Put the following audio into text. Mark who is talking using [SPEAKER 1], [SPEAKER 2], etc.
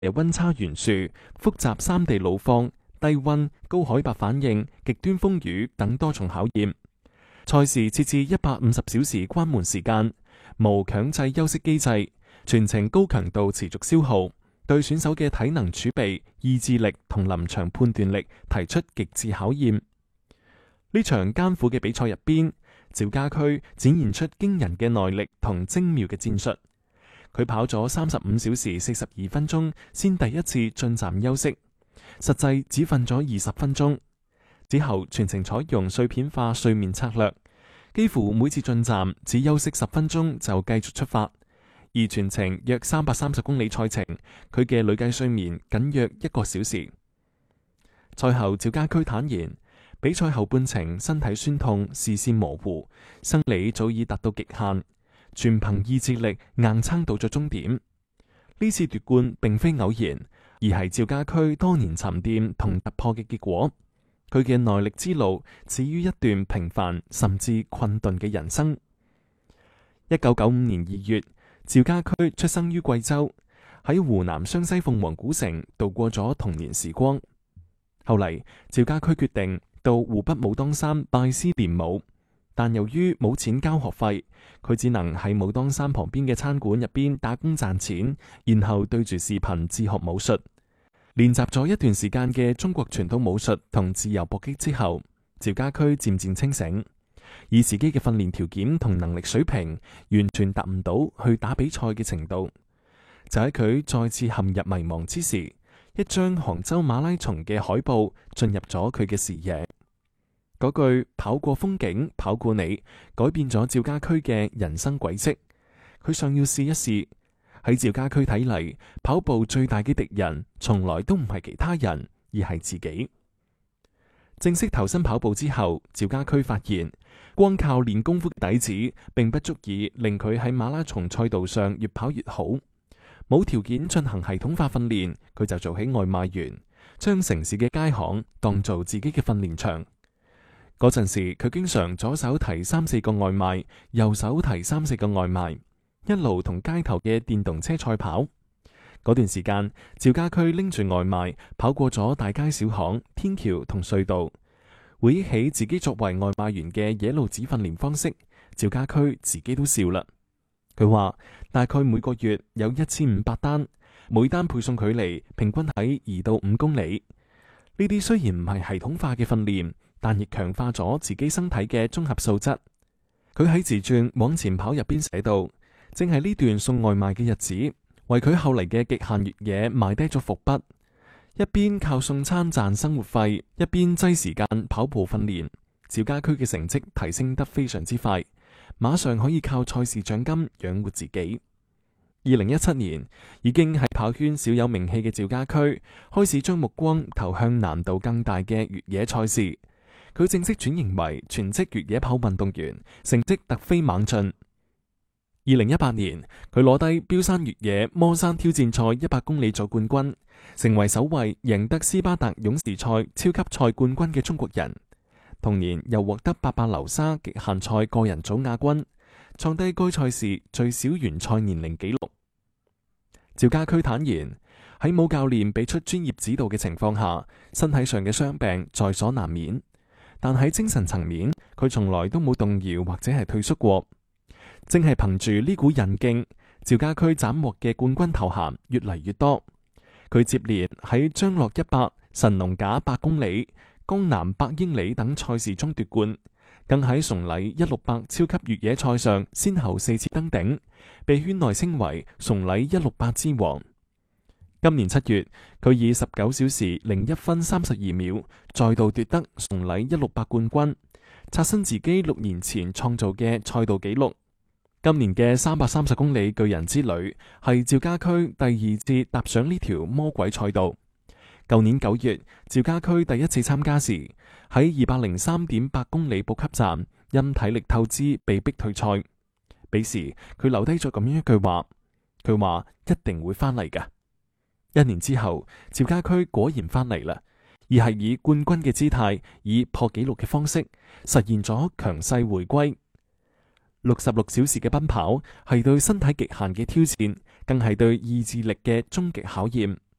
[SPEAKER 1] 溫差懸殊、複雜3地路況、低溫、高海拔反應、極端風雨等多重考驗。賽事設置150小時關門時間，無強制休息機制，全程高強度持續消耗，對選手嘅體能儲備、意志力同臨場判斷力提出極致考驗。呢場艱苦嘅比賽入邊，趙家駒展現出驚人嘅耐力同精妙嘅戰術。佢跑咗35小時42分鐘，先第一次進站休息，實際只瞓咗20分鐘。之後全程採用碎片化睡眠策略，幾乎每次進站只休息10分鐘就繼續出發。而全程約330公里賽程，佢嘅累計睡眠僅約1個小時。賽後趙家駒坦言，比賽後半程身體酸痛、視線模糊，生理早已達到極限，全憑意志力硬撐到咗終點。呢次奪冠並非偶然，而係趙家駒多年沉澱同突破嘅結果。佢嘅耐力之路始於一段平凡甚至困頓嘅人生。1995年2月，趙家駒出生於貴州，喺湖南湘西鳳凰古城度過咗童年時光。後嚟，趙家駒決定到湖北武當山拜師練武，但由於冇錢交學費，佢只能喺武當山旁邊嘅餐館入邊打工賺錢，然後對住視頻自學武術。練習咗一段時間嘅中國傳統武術同自由搏擊之後，趙家駒漸漸清醒，以自己嘅訓練條件同能力水平，完全達唔到去打比賽嘅程度。就喺佢再次陷入迷茫之時，一張杭州馬拉松嘅海報進入咗佢嘅視野。嗰句跑過風景，跑過你，改變咗趙家駒嘅人生軌跡。佢想要試一試。喺趙家駒睇嚟，跑步最大嘅敵人從來都唔係其他人，而係自己。正式投身跑步之後，趙家駒發現，光靠練功夫嘅底子，並不足以令佢喺馬拉松賽道上越跑越好。冇條件進行系統化訓練，佢就做起外賣員，將城市嘅街巷當做自己嘅訓練場。嗰陣時，佢經常左手提3-4個外賣，右手提3-4個外賣，一路同街頭嘅電動車賽跑。嗰段時間，趙家駒拎住外賣跑過咗大街小巷、天橋同隧道。回憶起自己作為外賣員嘅野路子訓練方式，趙家駒自己都笑啦。佢話大概每個月有1500單，每單配送距離平均喺2到5公里。呢啲雖然唔係系統化嘅訓練，但亦強化咗自己身體嘅綜合素質。佢喺自傳《往前跑》入邊寫到，正係呢段送外賣嘅日子，為佢後嚟嘅極限越野埋低咗伏筆。一邊靠送餐賺生活費，一邊擠時間跑步訓練，趙家駒嘅成績提升得非常之快，馬上可以靠賽事獎金養活自己。2017年，已經係跑圈小有名氣嘅趙家駒，開始將目光投向難度更大嘅越野賽事。佢正式轉型為全職越野跑運動員，成績突飛猛進。2018年，佢攞低飆山越野魔山挑戰賽100公里組冠軍，成為首位贏得斯巴達勇士賽超級賽冠軍嘅中國人。同年又獲得800流沙極限賽個人組亞軍，創低該賽事最小完賽年齡紀錄。趙家駒坦言，喺冇教練俾出專業指導嘅情況下，身體上嘅傷病在所難免，但喺精神層面，佢從來都冇動搖或者係退縮過。正係憑住呢股韌勁，趙家駒斬獲嘅冠軍頭銜越嚟越多。佢接連喺漳樂100、神農架8公里、江南100英里等賽事中奪冠，更喺崇禮168超級越野賽上先後4次登頂，被圈內稱為崇禮168之王。今年7月，佢以19小時01分32秒再度奪得崇禮168冠軍，刷新自己6年前創造嘅賽道紀錄。今年嘅330公里巨人之旅係趙家駒第2次踏上呢條魔鬼賽道。舊年9月，趙家駒第一次參加時，喺203.8公里補給站因體力透支被逼退賽。彼時佢留低咗咁樣一句話，佢話一定會翻嚟㗎。1年之後，趙家駒果然翻嚟啦，而係以冠軍嘅姿態，以破紀錄嘅方式實現咗強勢回歸。66小時嘅奔跑係對身體極限嘅挑戰，更係對意志力嘅終極考驗。